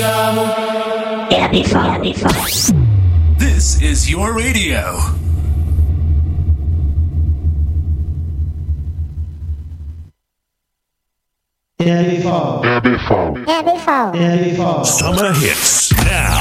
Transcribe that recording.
This is your radio. Heavy fall. Summer hits now.